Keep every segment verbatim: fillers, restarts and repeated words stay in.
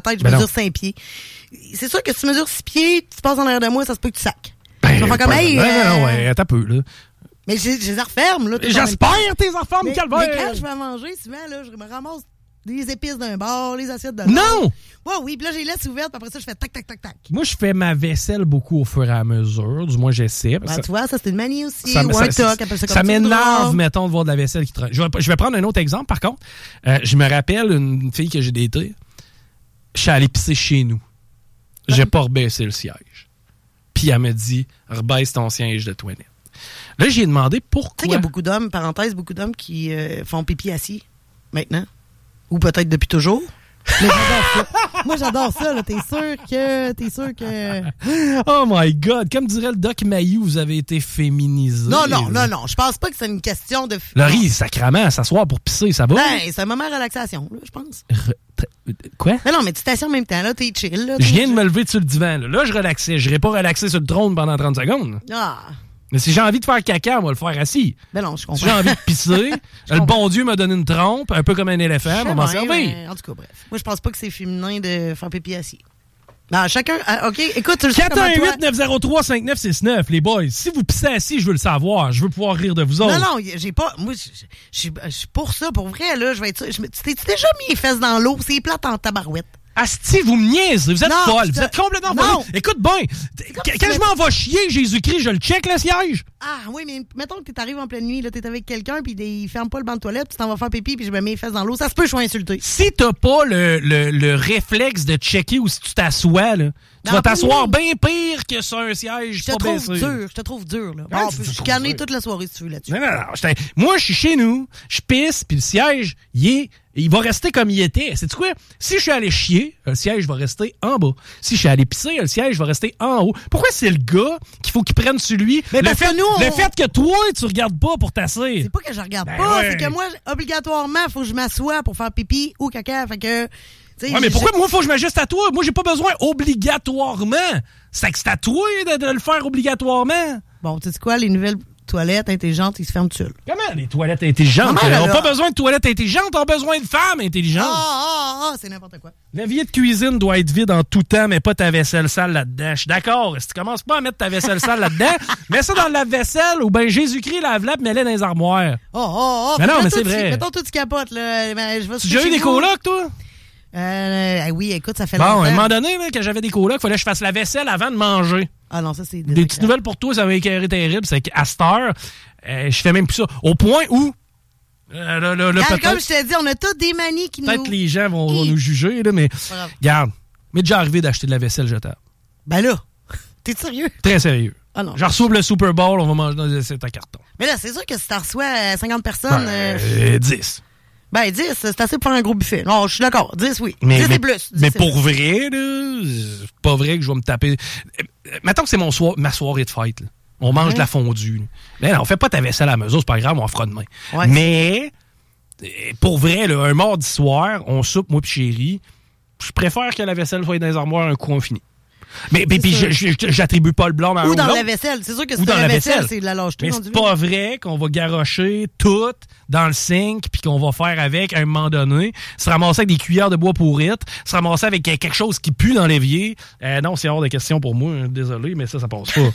tête, je Ben mesure non. cinq pieds. C'est sûr que si tu mesures six pieds, tu passes en arrière de moi, ça se peut que tu sacs. Ben, Je vais faire comme, pas- hey, non, euh, non, ouais, attends un peu, là. Mais j'ai, j'ai les referme, là. J'espère tes enfants, Mais, Michael mais quand je vais manger, souvent, là, je me ramasse des épices d'un bord, les assiettes de Non! l'autre. Ouais, oui, puis là, j'ai les laisse ouvertes, puis après ça, je fais tac, tac, tac, tac. Moi, je fais ma vaisselle beaucoup au fur et à mesure. Du moins, j'essaie. Ben, ça, tu vois, ça, c'est une manie aussi. ça, ou ça- un ça- toc, appelle ça comme ça tu m'énerve, voudras. mettons, de voir de la vaisselle qui traîne. Je vais, je vais prendre un autre exemple, par contre. Euh, je me rappelle une fille que j'ai datée. Je suis allé pisser chez nous. J'ai pas rebaissé le siège. Puis elle me dit, rebaisse ton siège de toilette. Là, j'ai demandé Tu sais pourquoi. qu'il y a beaucoup d'hommes, parenthèse, beaucoup d'hommes qui euh, font pipi assis, maintenant. Ou peut-être depuis toujours. Mais j'adore ça. Moi, j'adore ça, là. T'es sûr que... T'es sûr que... Oh my God! Comme dirait le Doc Mayou, vous avez été féminisé. Non, non, non, non. Je pense pas que c'est une question de... Laurie, sacrament, s'asseoir pour pisser, ça va? Ben, c'est un moment de relaxation, là, je pense. Re- t- Quoi? Mais non, mais tu t'assieds en même temps, là. T'es chill, là. Je viens de me lever sur le divan. Là, là je relaxais. Je n'irai pas relaxer sur le trône pendant trente secondes. Ah. Mais si j'ai envie de faire caca, on va le faire assis. Ben non, je comprends. Si j'ai envie de pisser, le bon Dieu m'a donné une trompe, un peu comme un éléphant, on va m'en Je sais bien, servir. mais En tout cas, bref. Moi, je pense pas que c'est féminin de faire pipi assis. Non, chacun... ah, OK, écoute, tu le sais quatre comment un toi... huit neuf zéro trois cinq neuf six neuf, les boys. Si vous pissez assis, je veux le savoir. Je veux pouvoir rire de vous autres. Non, non, j'ai pas... Moi, je je suis je suis pour ça, pour vrai, là. Je vais être... je me- Tu t'es déjà mis les fesses dans l'eau? C'est plate en tabarouette. Asti, vous me niaisez. Vous êtes Non, folle. je Vous te- êtes complètement Non. folle. Écoute bien. comme Quand si je tu- m'en vais chier, Jésus-Christ, je le check, le siège. Ah, oui, mais mettons que t'arrives en pleine nuit, là, t'es avec quelqu'un, puis il ferme pas le banc de toilette, tu t'en vas faire pipi, puis je me mets les fesses dans l'eau. Ça se peut, je suis insulté. Si t'as pas le, le, le réflexe de checker où si tu t'assois, là, tu Non, vas t'asseoir oui. bien pire que sur un siège Je te pas trouve baissé. dur, je te trouve dur, là. Ah, Bon, tu je te suis trouves calmé dur. toute la soirée, si tu veux, là-dessus. Non, non, non. j'étais- Moi, je suis chez nous, je pisse, puis le siège, il est, il va rester comme il était. Sais-tu quoi? Si je suis allé chier, le siège va rester en bas. Si je suis allé pisser, le siège va rester en haut. Pourquoi c'est le gars qu'il faut qu'il prenne sur lui? Mais le, parce fait, que nous, on- le fait que toi, tu regardes pas pour tasser. C'est pas que je regarde Ben pas, ouais. c'est que moi, obligatoirement, faut que je m'assoie pour faire pipi ou caca. Fait que, tu sais, Ouais, mais je- pourquoi moi, faut que je m'ajuste à toi? Moi, j'ai pas besoin obligatoirement. C'est que c'est à toi de, de le faire obligatoirement. Bon, tu sais quoi, les nouvelles toilettes intelligentes, ils se ferment tout seuls. Comment les toilettes intelligentes? Maman, Ils là, n'ont là. pas besoin de toilettes intelligentes, ils ont besoin de femmes Ah, intelligentes. ah, ah, c'est n'importe quoi. L'évier de cuisine doit être vide en tout temps, mais pas ta vaisselle sale là-dedans. Je suis d'accord. Si tu commences pas à mettre ta vaisselle sale là-dedans, mets ça dans le lave-vaisselle ou ben Jésus-Christ lave-la pis mets-la dans les armoires. Oh, oh, oh. Mais non, Mettons mais c'est tout- vrai. Mettons tout, tu capotes, là. Ben, je vais Tu as déjà eu des colocs, toi? Euh, ah oui, écoute, ça fait Bon, longtemps. à un moment donné, là, quand j'avais des colocs, il fallait que je fasse la vaisselle avant de manger. Ah non, ça, c'est Des petites nouvelles pour toi, ça m'a écœuré terrible. C'est qu'à cette heure, euh, je fais même plus ça. Au point où, euh, là, là, là, Ah, peut-être, comme je t'ai dit, on a tous des manies qui peut-être nous... les gens vont, vont Hi. nous juger, là, mais Pas grave. regarde, m'est déjà arrivé d'acheter de la vaisselle jetable. Ben là, t'es sérieux? Très sérieux. Ah non. Je reçois le Super Bowl, on va manger dans des assiettes en carton. Mais là, c'est sûr que si t'en reçois euh, cinquante personnes... Ben, euh, euh, dix. Ben, dix, c'est assez pour faire un gros buffet. Non, je suis d'accord. dix, oui. Mais, dix, mais, c'est plus. dix, mais c'est pour plus. vrai, là, c'est pas vrai que je vais me taper. Euh, euh, Mettons que c'est mon soir, ma soirée de fête. Là. On mange Ouais. de la fondue. Là. Mais non, on fait pas ta vaisselle à la maison, c'est pas grave, on en fera demain. Ouais. Mais euh, pour vrai, là, un mardi soir, on soupe, moi pis chérie, je préfère que la vaisselle soit dans les armoires un coup infini. Mais, mais puis sûr. je- je- j'attribue pas le blanc à un Ou ou dans l'autre. la vaisselle. C'est sûr que Ou c'est dans la, la vaisselle, vaisselle. c'est de la lâcheté. Mais rendu c'est pas vrai qu'on va garrocher tout dans le sink puis qu'on va faire avec à un moment donné, se ramasser avec des cuillères de bois pourrites, se ramasser avec quelque chose qui pue dans l'évier. Euh, non, c'est hors de question pour moi. hein. Désolé, mais ça, ça passe pas.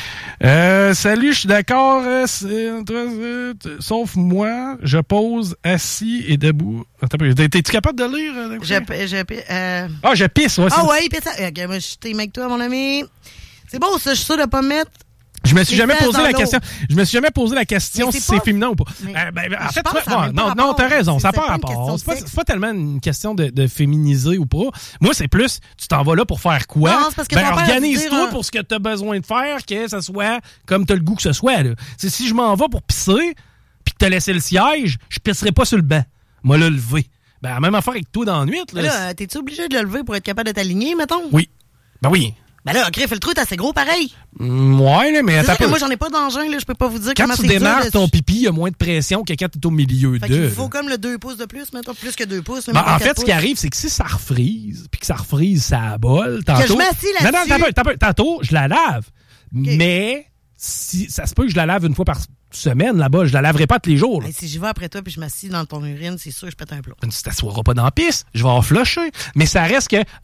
Euh, salut, je suis d'accord. euh, c'est- euh, Sauf moi, je pose assis et debout. Attends, un peu, t'es- t'es-tu capable de lire? euh, Je, je, euh... Ah, je pisse. Ouais, c'est- Ah ouais, pis ça. Ok, moi, je t'aime avec toi, mon ami. C'est beau, ça. Je suis sûr de pas mettre. Je me suis Les jamais fesses posé dans la l'eau. question. Je me suis jamais posé la question Mais si c'est c'est pas- féminin ou pas. Mais- Euh, ben, ben, en je fait, pense tu que ça vois, a ouais, même pas non, non, rapport. t'as raison, ça n'a C'est pas pas une question rapport. de C'est pas, sexe. c'est pas tellement une question de, de féminiser ou pas. Moi, c'est plus, tu t'en vas là pour faire quoi? Non, c'est parce que ben, ton père a dû organise-toi dire un- pour ce que t'as besoin de faire, que ça soit comme t'as le goût que ce soit. Là. C'est, si je m'en vais pour pisser, puis que t'as laissé le siège, je pisserai pas sur le banc. Moi, le lever. Ben, la même affaire avec toi dans la nuit. Là. Mais là, euh, t'es-tu obligé de le lever pour être capable de t'aligner, mettons? Oui. Ben oui. Ben là, ok, fais le trou, t'as assez gros pareil. Mm, ouais, là, mais C'est attends sûr un que peu. moi, j'en ai pas d'engin, là. Je peux pas vous dire Quand comment tu c'est dur démarres de- ton pipi, il y a moins de pression que quand t'es au milieu Fait d'eux. qu'il faut comme le deux pouces de plus, mettons, plus que deux pouces. là, Ben, mettons en quatre fait, ce qui pouces. arrive, c'est que si ça refreeze, puis que ça refreeze sa bol, tantôt... je m'assis Non, non, là-dessus. t'as peu, t'as peu, tantôt, je la lave. Mais, si, ça se peut que je la lave une fois par semaine, là-bas. Je la laverai pas tous les jours. là. Hey, si j'y vais après toi puis je m'assis dans ton urine, c'est sûr que je pète un plomb. Tu t'assoiras pas dans la piste, je vais en flusher. Mais ça reste que